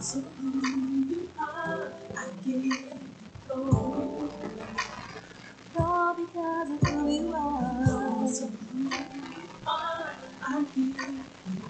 because of who you are, I give you glory. Lord, because of who you are, because of who you are, I give you glory.